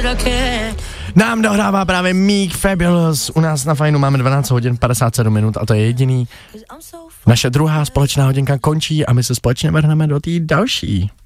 Nám dohrává právě Meek Fabulous. U nás na Fajnu máme 12 hodin 57 minut a to je jediný. Naše druhá společná hodinka končí a my se společně vrhneme do té další.